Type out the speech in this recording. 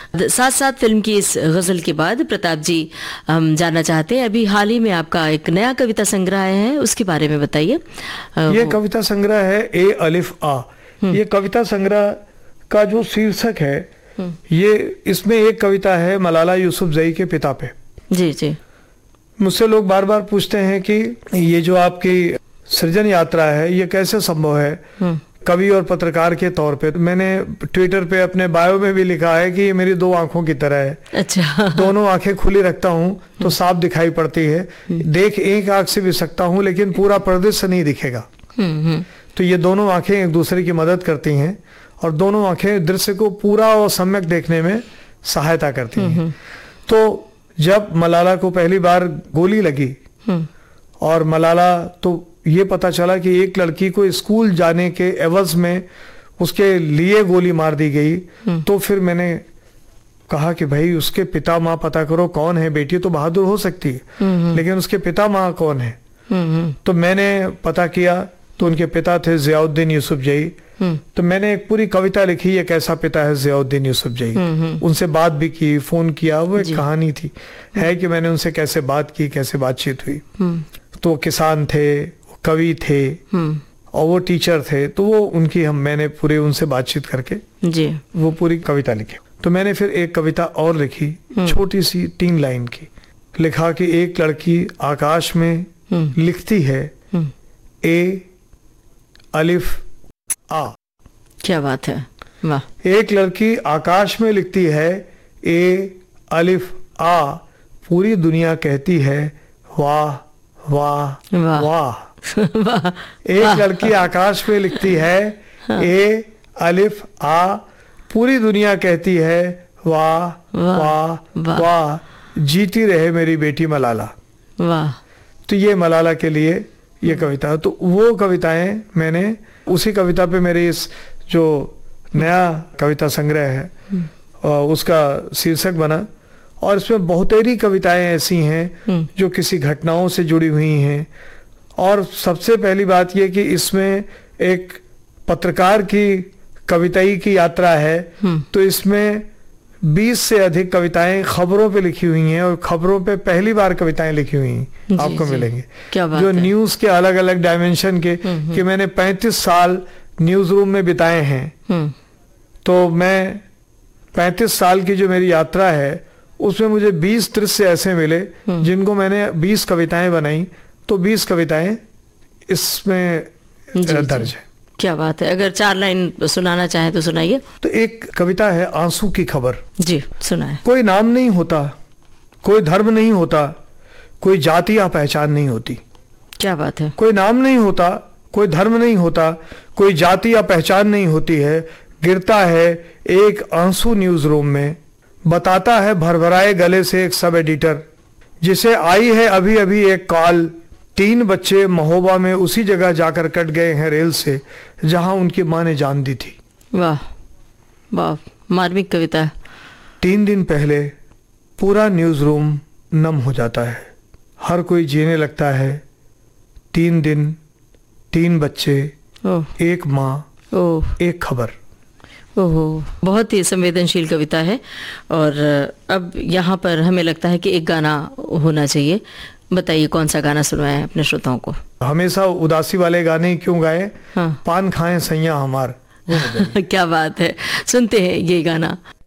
साथ साथ फिल्म की इस गजल के बाद प्रताप जी हम जानना चाहते हैं, अभी हाल ही में आपका एक नया कविता संग्रह है, उसके बारे में बताइए। ये कविता संग्रह है ए अलिफ आ। ये कविता संग्रह का जो शीर्षक है, ये इसमें एक कविता है मलाला यूसुफजई के पिता पे। जी जी। मुझसे लोग बार बार पूछते हैं कि ये जो आपकी सृजन यात्रा है ये कैसे संभव है कवि और पत्रकार के तौर पे। मैंने ट्विटर पे अपने बायो में भी लिखा है कि ये मेरी दो आंखों की तरह है। अच्छा। दोनों आंखें खुली रखता हूँ तो साफ दिखाई पड़ती है, देख एक आंख से भी सकता हूँ लेकिन पूरा परिदृश्य नहीं दिखेगा। तो ये दोनों आंखें एक दूसरे की मदद करती हैं और दोनों आंखें दृश्य को पूरा और सम्यक देखने में सहायता करती हैं। तो जब मलाला को पहली बार गोली लगी और मलाला तो ये पता चला कि एक लड़की को स्कूल जाने के एवज में उसके लिए गोली मार दी गई, तो फिर मैंने कहा कि भाई उसके पिता माँ पता करो कौन है। बेटी तो बहादुर हो सकती है लेकिन उसके पिता माँ कौन है। तो मैंने पता किया तो उनके पिता थे ज़ियाउद्दीन यूसुफजई। तो मैंने एक पूरी कविता लिखी, ये कैसा पिता है ज़ियाउद्दीन यूसुफजई। उनसे बात भी की, फोन किया, वो एक कहानी थी है कि मैंने उनसे कैसे बात की, कैसे बातचीत हुई। तो किसान थे, कवि थे और वो टीचर थे, तो वो उनकी मैंने पूरे उनसे बातचीत करके जी वो पूरी कविता लिखी। तो मैंने फिर एक कविता और लिखी, छोटी सी 3 लाइन की। लिखा कि एक लड़की आकाश में लिखती है ए अलिफ आ। क्या बात है, वाह। एक लड़की आकाश में लिखती है ए अलिफ आ, पूरी दुनिया कहती है वाह वाह वाह वाह। वाह। एक लड़की आकाश में लिखती है ए अलिफ आ, पूरी दुनिया कहती है वाह वाह वाह, जीती रहे मेरी बेटी मलाला। वाह। तो ये मलाला के लिए ये कविता। तो वो कविताएं मैंने उसी कविता पे मेरे इस जो नया कविता संग्रह है उसका शीर्षक बना। और इसमें बहुतेरी कविताएं ऐसी हैं जो किसी घटनाओं से जुड़ी हुई हैं। और सबसे पहली बात यह कि इसमें एक पत्रकार की कविताई की यात्रा है। तो इसमें 20 से अधिक कविताएं खबरों पे लिखी हुई हैं और खबरों पे पहली बार कविताएं लिखी हुई हैं आपको मिलेंगे। क्या बात जो है। न्यूज के अलग अलग डायमेंशन के कि मैंने 35 साल न्यूज रूम में बिताए हैं। तो मैं 35 साल की जो मेरी यात्रा है उसमें मुझे 20 दृश्य ऐसे मिले जिनको मैंने 20 कविताएं बनाई। तो 20 कविताएं इसमें दर्ज है। क्या बात है। अगर 4 लाइन सुनाना चाहे तो सुनाइए। तो एक कविता है आंसू की खबर। जी सुनाए। कोई नाम नहीं होता, कोई धर्म नहीं होता, कोई जाति या पहचान नहीं होती। क्या बात है। कोई नाम नहीं होता, कोई धर्म नहीं होता, कोई जाति या पहचान नहीं होती है। गिरता है एक आंसू न्यूज रूम में, बताता है भरभराए गले से एक सब एडिटर, जिसे आई है अभी अभी एक कॉल, 3 बच्चे महोबा में उसी जगह जाकर कट गए हैं रेल से जहां उनकी मां ने जान दी थी। वाह वाह, मार्मिक कविता है। 3 दिन पहले पूरा न्यूज रूम नम हो जाता है, हर कोई जीने लगता है। 3 दिन, 3 बच्चे, एक माँ, एक खबर। ओहो, बहुत ही संवेदनशील कविता है। और अब यहाँ पर हमें लगता है कि एक गाना होना चाहिए। बताइए कौन सा गाना सुनवाएं अपने श्रोताओं को। हमेशा उदासी वाले गाने क्यों गाए। हाँ। पान खाएं सैया हमार। क्या बात है, सुनते हैं ये गाना।